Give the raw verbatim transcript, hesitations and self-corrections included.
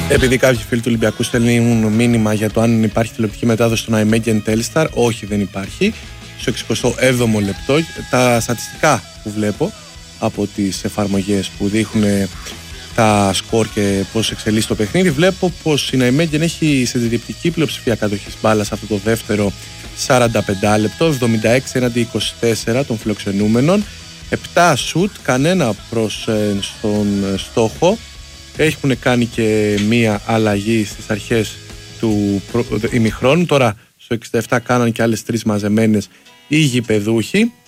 Επειδή κάποιοι φίλοι του Ολυμπιακού στέλνουν μήνυμα για το αν υπάρχει τηλεοπτική μετάδοση στον iMedia Telstar, όχι, δεν υπάρχει. Στο εξηκοστό έβδομο λεπτό, τα στατιστικά που βλέπω από τις εφαρμογές που δείχνουν τα σκορ και πώς εξελίσσει το παιχνίδι, βλέπω πως η iMedia έχει συντριπτική πλειοψηφία κατοχής μπάλας σε αυτό το δεύτερο σαράντα πέντε λεπτό, εβδομήντα έξι έναντι είκοσι τέσσερα των φιλοξενούμενων, επτά σουτ, κανένα προς ε, στον στόχο. Έχουν κάνει και μία αλλαγή στις αρχές του ημιχρόνου. Τώρα στο εξήντα επτά κάναν και άλλες τρεις μαζεμένες οι γηπεδούχοι.